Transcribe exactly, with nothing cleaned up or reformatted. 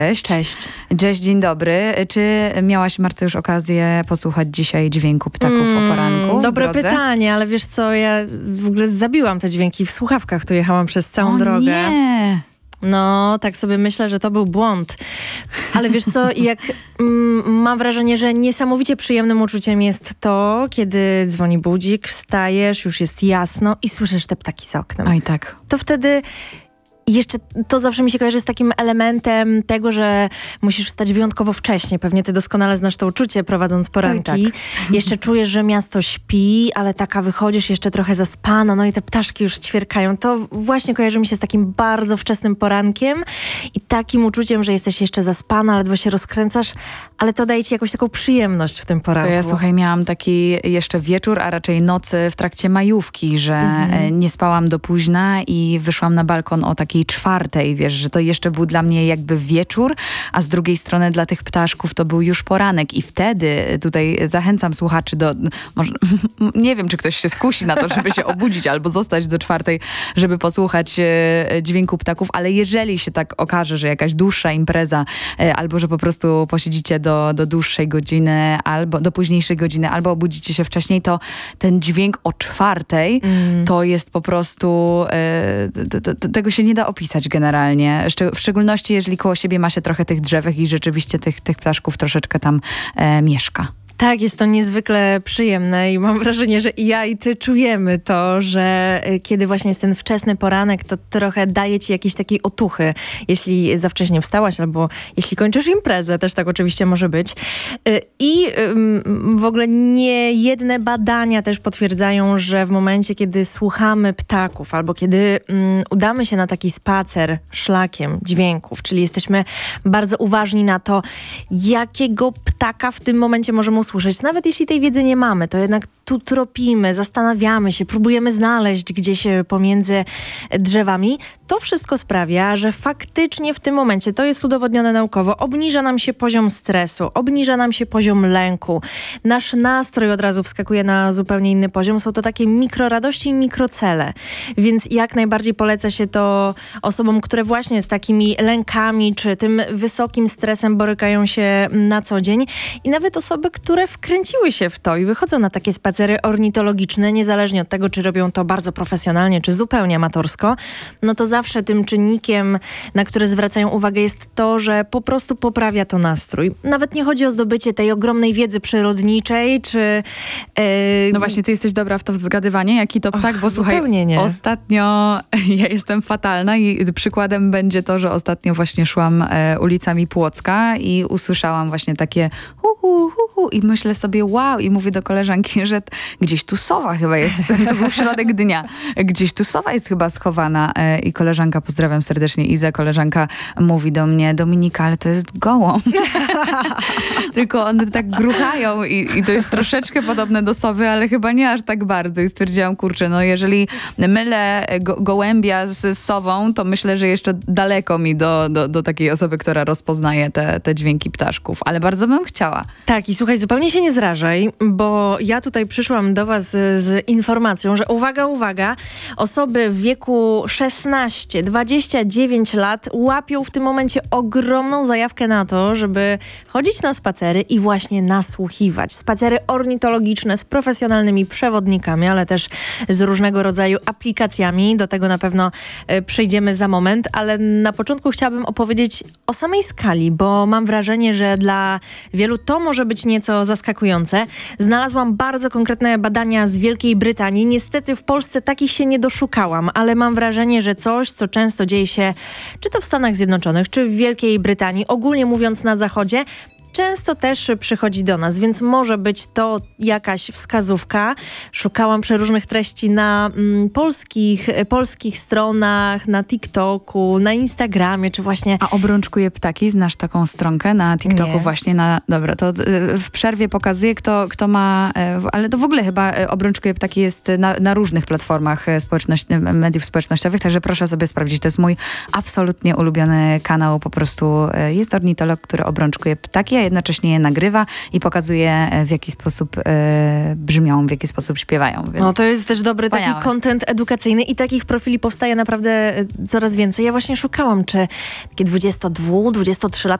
Cześć. Cześć. Cześć, dzień dobry. Czy miałaś, Marta, już okazję posłuchać dzisiaj dźwięku ptaków mm, o poranku? Dobre drodze? pytanie, ale wiesz co, ja w ogóle zabiłam te dźwięki w słuchawkach, tu jechałam przez całą o, drogę. Nie. No, tak sobie myślę, że to był błąd. Ale wiesz co, jak mm, mam wrażenie, że niesamowicie przyjemnym uczuciem jest to, kiedy dzwoni budzik, wstajesz, już jest jasno i słyszysz te ptaki za oknem. Oj, tak. To wtedy... Jeszcze to zawsze mi się kojarzy z takim elementem tego, że musisz wstać wyjątkowo wcześnie. Pewnie ty doskonale znasz to uczucie, prowadząc poranki. Oj, tak. Jeszcze czujesz, że miasto śpi, ale taka wychodzisz jeszcze trochę zaspana, no i te ptaszki już ćwierkają. To właśnie kojarzy mi się z takim bardzo wczesnym porankiem i takim uczuciem, że jesteś jeszcze zaspana, ledwo się rozkręcasz, ale to daje ci jakąś taką przyjemność w tym poranku. To ja, słuchaj, miałam taki jeszcze wieczór, a raczej nocy w trakcie majówki, że mhm. nie spałam do późna i wyszłam na balkon o takiej czwartej, wiesz, że to jeszcze był dla mnie jakby wieczór, a z drugiej strony dla tych ptaszków to był już poranek i wtedy tutaj zachęcam słuchaczy do, może, nie wiem, czy ktoś się skusi na to, żeby się obudzić albo zostać do czwartej, żeby posłuchać e, dźwięku ptaków, ale jeżeli się tak okaże, że jakaś dłuższa impreza, e, albo że po prostu posiedzicie do, do dłuższej godziny, albo do późniejszej godziny, albo obudzicie się wcześniej, to ten dźwięk o czwartej mm. to jest po prostu e, t, t, t, tego się nie da opisać generalnie. W szczególności, jeżeli koło siebie ma się trochę tych drzewek i rzeczywiście tych, tych ptaszków troszeczkę tam e, mieszka. Tak, jest to niezwykle przyjemne i mam wrażenie, że i ja, i ty czujemy to, że kiedy właśnie jest ten wczesny poranek, to trochę daje ci jakiejś takiej otuchy, jeśli za wcześnie wstałaś albo jeśli kończysz imprezę, też tak oczywiście może być. I w ogóle niejedne badania też potwierdzają, że w momencie, kiedy słuchamy ptaków albo kiedy udamy się na taki spacer szlakiem dźwięków, czyli jesteśmy bardzo uważni na to, jakiego ptaka w tym momencie możemy usłyszeć. Nawet jeśli tej wiedzy nie mamy, to jednak tu tropimy, zastanawiamy się, próbujemy znaleźć gdzieś pomiędzy drzewami. To wszystko sprawia, że faktycznie w tym momencie, to jest udowodnione naukowo, obniża nam się poziom stresu, obniża nam się poziom lęku. Nasz nastrój od razu wskakuje na zupełnie inny poziom. Są to takie mikroradości i mikrocele. Więc jak najbardziej poleca się to osobom, które właśnie z takimi lękami czy tym wysokim stresem borykają się na co dzień. I nawet osoby, które wkręciły się w to i wychodzą na takie spacery ornitologiczne, niezależnie od tego, czy robią to bardzo profesjonalnie, czy zupełnie amatorsko, no to zawsze tym czynnikiem, na który zwracają uwagę, jest to, że po prostu poprawia to nastrój. Nawet nie chodzi o zdobycie tej ogromnej wiedzy przyrodniczej, czy... Yy... No właśnie, ty jesteś dobra w to zgadywanie, jaki to ptak, Och, bo słuchaj, nie. ostatnio ja jestem fatalna i przykładem będzie to, że ostatnio właśnie szłam e, ulicami Płocka i usłyszałam właśnie takie hu, hu, hu, hu, i myślę sobie wow, i mówię do koleżanki, że t- gdzieś tu sowa chyba jest, to był środek dnia, gdzieś tu sowa jest chyba schowana e, i koleżanka, pozdrawiam serdecznie Izę, koleżanka mówi do mnie, Dominika, ale to jest gołąb. Tylko one tak gruchają i, i to jest troszeczkę podobne do sowy, ale chyba nie aż tak bardzo i stwierdziłam, kurczę, no jeżeli mylę go, gołębia z, z sową, to myślę, że jeszcze daleko mi do, do, do takiej osoby, która rozpoznaje te, te dźwięki ptaszków, ale bardzo bym chciała. Tak, i słuchaj, zupełnie się nie zrażaj, bo ja tutaj przyszłam do was z, z informacją, że uwaga, uwaga, osoby w wieku szesnaście dwadzieścia dziewięć lat łapią w tym momencie ogromną zajawkę na to, żeby chodzić na spacery i właśnie nasłuchiwać. Spacery ornitologiczne z profesjonalnymi przewodnikami, ale też z różnego rodzaju aplikacjami. Do tego na pewno y, przejdziemy za moment, ale na początku chciałabym opowiedzieć o samej skali, bo mam wrażenie, że dla wielu to może być nieco zaskakujące. Znalazłam bardzo konkretne badania z Wielkiej Brytanii. Niestety w Polsce takich się nie doszukałam, ale mam wrażenie, że coś, co często dzieje się czy to w Stanach Zjednoczonych, czy w Wielkiej Brytanii, ogólnie mówiąc na Zachodzie, często też przychodzi do nas, więc może być to jakaś wskazówka. Szukałam przeróżnych treści na mm, polskich, polskich stronach, na TikToku, na Instagramie, czy właśnie... A Obrączkuję ptaki, znasz taką stronkę na TikToku? Nie. Właśnie na... Dobra, to w przerwie pokazuję, kto, kto ma... Ale to w ogóle chyba Obrączkuję ptaki jest na, na różnych platformach społeczność, mediów społecznościowych, także proszę sobie sprawdzić. To jest mój absolutnie ulubiony kanał, po prostu jest ornitolog, który obrączkuje ptaki. jednocześnie je nagrywa i pokazuje, w jaki sposób e, brzmią, w jaki sposób śpiewają. Więc no to jest też dobry wspaniałe. taki content edukacyjny i takich profili powstaje naprawdę coraz więcej. Ja właśnie szukałam, czy takie dwudziestodwu, dwudziestotrzy lat